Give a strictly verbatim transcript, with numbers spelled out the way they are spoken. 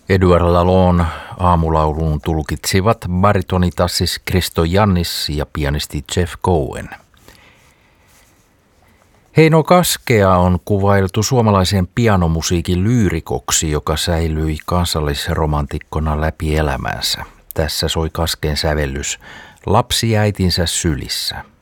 Edouard Lalonde aamulauluun tulkitsivat baritonitassis Christo Jannis ja pianisti Jeff Cohen. Heino Kaskea on kuvailtu suomalaisen pianomusiikin lyyrikoksi, joka säilyi kansallisromantikkona läpi elämänsä. Tässä soi Kaskeen sävellys Lapsi äitinsä sylissä.